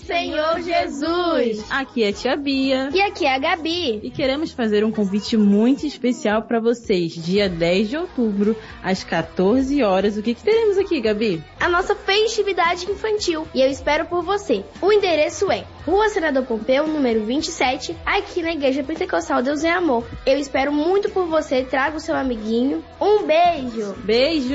Senhor Jesus! Aqui é a tia Bia. E aqui é a Gabi. E queremos fazer um convite muito especial para vocês. Dia 10 de outubro, às 14 horas. O que teremos aqui, Gabi? A nossa festividade infantil. E eu espero por você. O endereço é Rua Senador Pompeu, número 27, aqui na Igreja Pentecostal Deus é Amor. Eu espero muito por você. Traga o seu amiguinho. Um beijo! Beijo!